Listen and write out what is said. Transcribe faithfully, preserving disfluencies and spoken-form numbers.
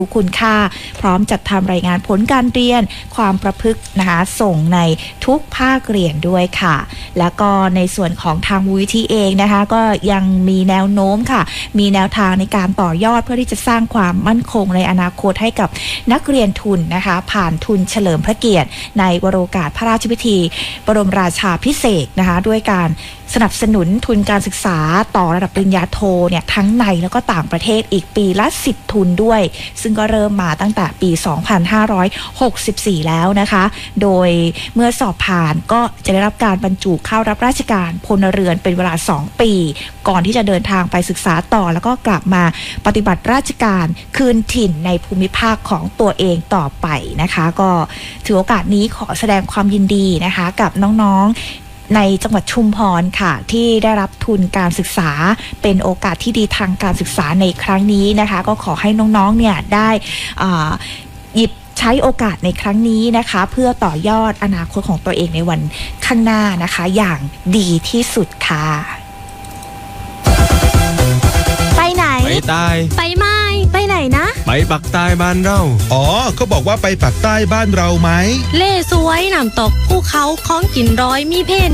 คุณค่าพร้อมจัดทำรายงานผลการเรียนความประพฤตินะคะส่งในทุกภาคเรียนด้วยค่ะแล้วก็ในส่วนของทางมูลนิธิเองนะคะก็ยังมีแนวโน้มค่ะมีแนวทางในการต่อยอดเพื่อที่จะสร้างความมั่นคงในอนาคตให้กับนักเรียนทุนนะคะผ่านทุนเฉลิมพระเกียรติในวโรกาสพระราชพิธีบรมราชาภิเษกนะคะด้วยการสนับสนุนทุนการศึกษาต่อระดับปริญญาโทเนี่ยทั้งในแล้วก็ต่างประเทศอีกปีละสิบทุนด้วยซึ่งก็เริ่มมาตั้งแต่ปีสองพันห้าร้อยหกสิบสี่แล้วนะคะโดยเมื่อสอบผ่านก็จะได้รับการบรรจุเข้ารับราชการพลเรือนเป็นเวลาสองปีก่อนที่จะเดินทางไปศึกษาต่อแล้วก็กลับมาปฏิบัติราชการคืนถิ่นในภูมิภาคของตัวเองต่อไปนะคะก็ถือโอกาสนี้ขอแสดงความยินดีนะคะกับน้องๆในจังหวัดชุมพรค่ะที่ได้รับทุนการศึกษาเป็นโอกาสที่ดีทางการศึกษาในครั้งนี้นะคะก็ขอให้น้องๆเนี่ยได้หยิบใช้โอกาสในครั้งนี้นะคะเพื่อต่อยอดอนาคตของตัวเองในวันข้างหน้านะคะอย่างดีที่สุดค่ะไปไหนไปใต้ไปไม่ไปไหนนะไปปักใต้บ้านเราอ๋อเขาบอกว่าไปปักใต้บ้านเราไหมเล่สวยน้ำตกภูเขาของกินร้อยมีเพ